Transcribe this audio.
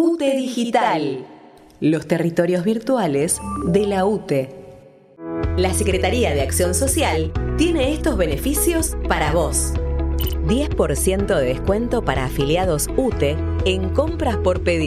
UTE Digital, los territorios virtuales de la UTE. La Secretaría de Acción Social tiene estos beneficios para vos. 10% de descuento para afiliados UTE en compras por pedido.